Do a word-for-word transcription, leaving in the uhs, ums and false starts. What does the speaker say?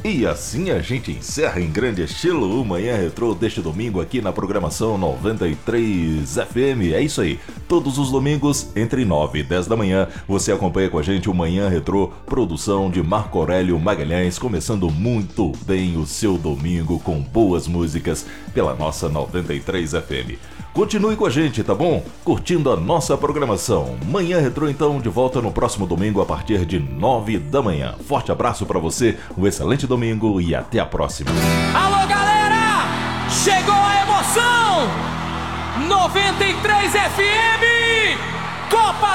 E assim a gente encerra em grande estilo o Manhã Retrô deste domingo aqui na programação noventa e três F M. É isso aí, todos os domingos entre nove e dez da manhã você acompanha com a gente o Manhã Retrô, produção de Marco Aurélio Magalhães, começando muito bem o seu domingo com boas músicas pela nossa noventa e três F M. Continue com a gente, tá bom? Curtindo a nossa programação. Manhã Retrô, então, de volta no próximo domingo a partir de nove da manhã. Forte abraço pra você, um excelente domingo e até a próxima. Alô, galera! Chegou a emoção! noventa e três F M! Copa